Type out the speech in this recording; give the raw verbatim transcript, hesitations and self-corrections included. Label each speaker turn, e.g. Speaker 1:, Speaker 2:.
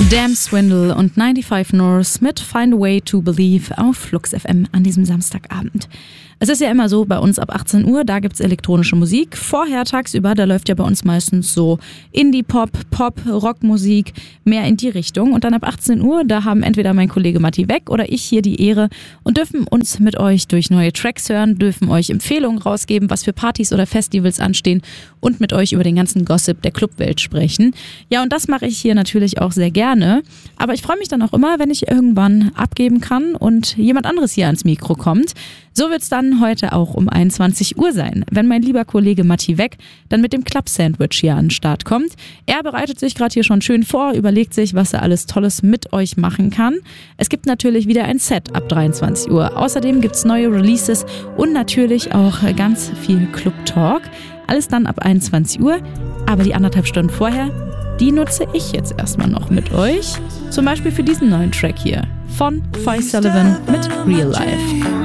Speaker 1: Damn Swindle und fünfundneunzig North mit Find a Way to Believe auf Flux F M an diesem Samstagabend. Es ist ja immer so, bei uns ab achtzehn Uhr, da gibt's elektronische Musik. Vorher tagsüber, da läuft ja bei uns meistens so Indie-Pop, Pop, Rockmusik, mehr in die Richtung. Und dann ab achtzehn Uhr, da haben entweder mein Kollege Matti Weck oder ich hier die Ehre und dürfen uns mit euch durch neue Tracks hören, dürfen euch Empfehlungen rausgeben, was für Partys oder Festivals anstehen und mit euch über den ganzen Gossip der Clubwelt sprechen. Ja, und das mache ich hier natürlich auch sehr gerne. Aber ich freue mich dann auch immer, wenn ich irgendwann abgeben kann und jemand anderes hier ans Mikro kommt. So wird's dann heute auch um einundzwanzig Uhr sein, wenn mein lieber Kollege Matti Weck dann mit dem Club Sandwich hier an den Start kommt. Er bereitet sich gerade hier schon schön vor, überlegt sich, was er alles Tolles mit euch machen kann. Es gibt natürlich wieder ein Set ab dreiundzwanzig Uhr. Außerdem gibt's neue Releases und natürlich auch ganz viel Club Talk. Alles dann ab einundzwanzig Uhr, aber die anderthalb Stunden vorher, die nutze ich jetzt erstmal noch mit euch. Zum Beispiel für diesen neuen Track hier von Foy Sullivan mit Real Life.